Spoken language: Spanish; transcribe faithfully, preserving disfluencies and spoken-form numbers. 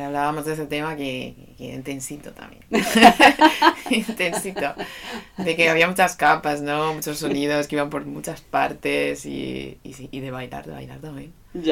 hablábamos de ese tema que, que intensito también. Intensito. De que había muchas capas, ¿no? Muchos sonidos que iban por muchas partes y, y, sí, y de bailar, de bailar también. Ya.